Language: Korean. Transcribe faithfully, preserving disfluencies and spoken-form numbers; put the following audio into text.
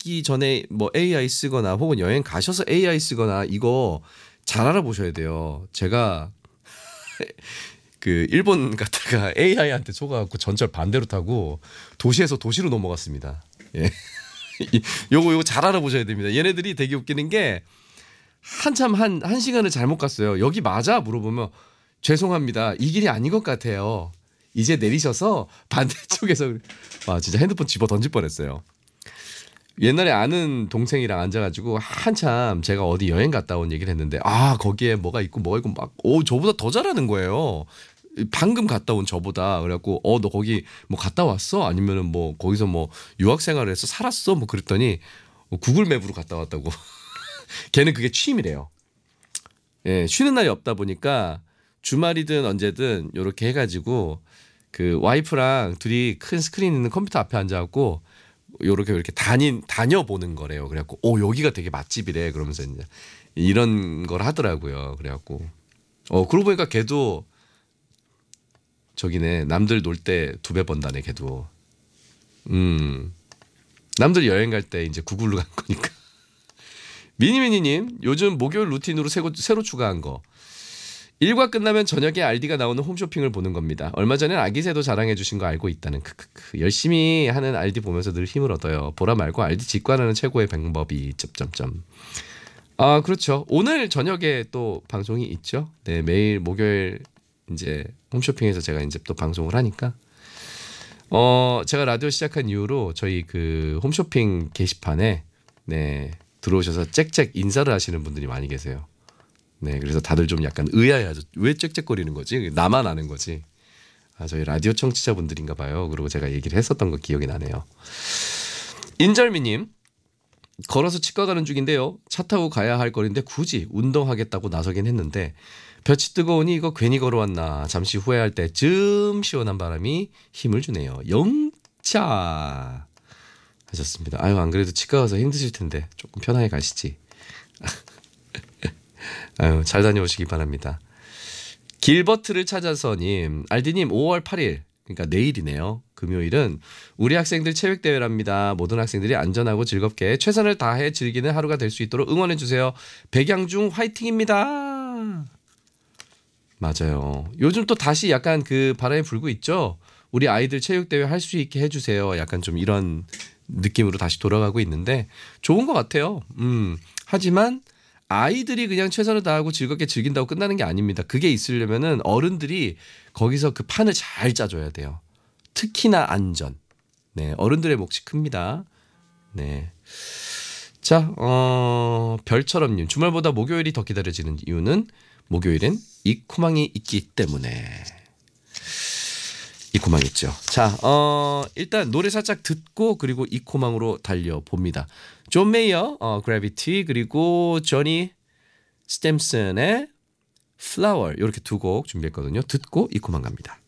가기 전에 뭐 에이아이 쓰거나 혹은 여행 가셔서 에이아이 쓰거나 이거 잘 알아보셔야 돼요. 제가 그 일본 갔다가 에이아이한테 속아갖고 전철 반대로 타고 도시에서 도시로 넘어갔습니다. 예. 요거 요거 잘 알아보셔야 됩니다. 얘네들이 되게 웃기는 게 한참 한, 한 시간을 잘못 갔어요. 여기 맞아? 물어보면 죄송합니다. 이 길이 아닌 것 같아요. 이제 내리셔서 반대쪽에서 와 진짜 핸드폰 집어 던질 뻔했어요. 옛날에 아는 동생이랑 앉아가지고 한참 제가 어디 여행 갔다 온 얘기를 했는데 아 거기에 뭐가 있고 뭐가 있고 막 오 저보다 더 잘하는 거예요. 방금 갔다 온 저보다. 그래갖고 어 너 거기 뭐 갔다 왔어? 아니면은 뭐 거기서 뭐 유학생활을 해서 살았어? 뭐 그랬더니 구글 맵으로 갔다 왔다고. 걔는 그게 취미래요. 예, 쉬는 날이 없다 보니까 주말이든 언제든 요렇게 해가지고 그 와이프랑 둘이 큰 스크린 있는 컴퓨터 앞에 앉아갖고 요렇게 이렇게 다닌 다녀보는 거래요. 그래갖고 오 여기가 되게 맛집이래. 그러면서 이제 이런 걸 하더라고요. 그래갖고 어 그러고 보니까 걔도 저기네 남들 놀 때 두 배 번다네 걔도. 음 남들 여행 갈 때 이제 구글로 간 거니까. 미니미니님 요즘 목요일 루틴으로 새로, 새로 추가한 거 일과 끝나면 저녁에 알디가 나오는 홈쇼핑을 보는 겁니다. 얼마 전엔 아기새도 자랑해 주신 거 알고 있다는 크크크. 열심히 하는 알디 보면서 늘 힘을 얻어요. 보라 말고 알디 직관하는 최고의 방법이 점점점. 아 그렇죠. 오늘 저녁에 또 방송이 있죠. 네 매일 목요일 이제 홈쇼핑에서 제가 이제 또 방송을 하니까 어 제가 라디오 시작한 이후로 저희 그 홈쇼핑 게시판에 네 들어오셔서 짹짹 인사를 하시는 분들이 많이 계세요. 네, 그래서 다들 좀 약간 의아해하죠. 왜 짹짹거리는 거지? 나만 아는 거지. 아, 저희 라디오 청취자분들인가 봐요. 그리고 제가 얘기를 했었던 거 기억이 나네요. 인절미님, 걸어서 치과 가는 중인데요. 차 타고 가야 할 거리인데 굳이 운동하겠다고 나서긴 했는데 볕이 뜨거우니 이거 괜히 걸어왔나. 잠시 후회할 때쯤 시원한 바람이 힘을 주네요. 영차 하셨습니다. 아유 안 그래도 치과 가서 힘드실 텐데 조금 편하게 가시지. 아유, 잘 다녀오시기 바랍니다. 길버트를 찾아서님, 알디님 오월 팔일, 그러니까 내일이네요. 금요일은 우리 학생들 체육대회랍니다. 모든 학생들이 안전하고 즐겁게 최선을 다해 즐기는 하루가 될 수 있도록 응원해주세요. 백양중 화이팅입니다. 맞아요. 요즘 또 다시 약간 그 바람이 불고 있죠. 우리 아이들 체육대회 할 수 있게 해주세요. 약간 좀 이런 느낌으로 다시 돌아가고 있는데 좋은 것 같아요. 음, 하지만 아이들이 그냥 최선을 다하고 즐겁게 즐긴다고 끝나는 게 아닙니다. 그게 있으려면은 어른들이 거기서 그 판을 잘 짜줘야 돼요. 특히나 안전. 네, 어른들의 몫이 큽니다. 네. 자, 어, 별처럼님 주말보다 목요일이 더 기다려지는 이유는 목요일엔 이코망이 있기 때문에. 이코망 있죠. 자, 어, 일단 노래 살짝 듣고 그리고 이코망으로 달려봅니다. 존 메이어, 어, 그래비티 그리고 조니 스탬슨의 플라워 이렇게 두 곡 준비했거든요. 듣고 이코망 갑니다.